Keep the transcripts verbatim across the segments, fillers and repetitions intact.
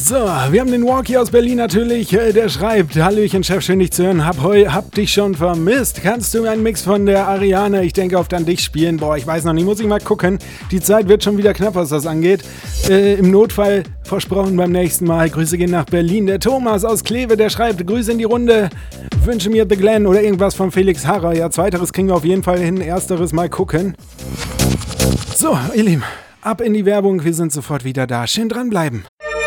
So, wir haben den Walkie aus Berlin natürlich, der schreibt: Hallöchen Chef, schön dich zu hören, hab, heu, hab dich schon vermisst. Kannst du einen Mix von der Ariane, ich denke oft an dich, spielen? Boah, ich weiß noch nicht, muss ich mal gucken. Die Zeit wird schon wieder knapp, was das angeht. Äh, im Notfall versprochen beim nächsten Mal. Grüße gehen nach Berlin. Der Thomas aus Kleve, der schreibt: Grüße in die Runde, wünsche mir The Glen oder irgendwas von Felix Harrer. Ja, zweiteres kriegen wir auf jeden Fall hin, ersteres mal gucken. So, ihr Lieben, ab in die Werbung, wir sind sofort wieder da. Schön dranbleiben.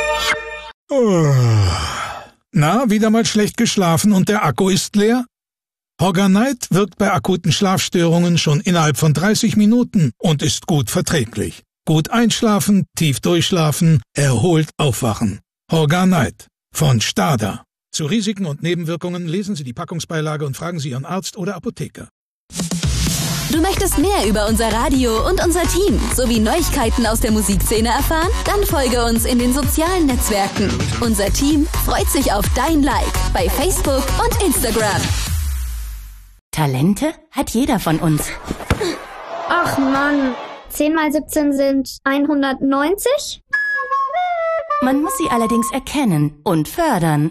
Na, wieder mal schlecht geschlafen und der Akku ist leer? Hogger-Night wirkt bei akuten Schlafstörungen schon innerhalb von dreißig Minuten und ist gut verträglich. Gut einschlafen, tief durchschlafen, erholt aufwachen. Hogger-Night von Stada. Zu Risiken und Nebenwirkungen lesen Sie die Packungsbeilage und fragen Sie Ihren Arzt oder Apotheker. Du möchtest mehr über unser Radio und unser Team sowie Neuigkeiten aus der Musikszene erfahren? Dann folge uns in den sozialen Netzwerken. Unser Team freut sich auf dein Like bei Facebook und Instagram. Talente hat jeder von uns. Ach Mann, zehn mal siebzehn sind hundertneunzig? Man muss sie allerdings erkennen und fördern.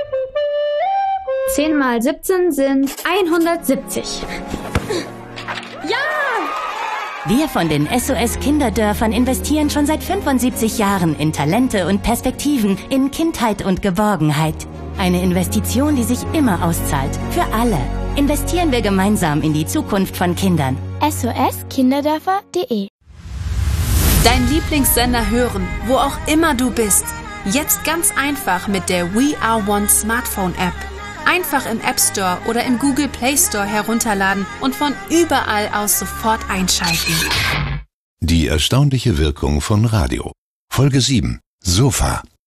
zehn mal siebzehn sind hundertsiebzig. Ja! Wir von den S O S Kinderdörfern investieren schon seit fünfundsiebzig Jahren in Talente und Perspektiven, in Kindheit und Geborgenheit. Eine Investition, die sich immer auszahlt. Für alle. Investieren wir gemeinsam in die Zukunft von Kindern. S O S Kinderdörfer punkt de. Dein Lieblingssender hören, wo auch immer du bist. Jetzt ganz einfach mit der We Are One Smartphone App. Einfach im App Store oder im Google Play Store herunterladen und von überall aus sofort einschalten. Die erstaunliche Wirkung von Radio. Folge sieben. Sofa.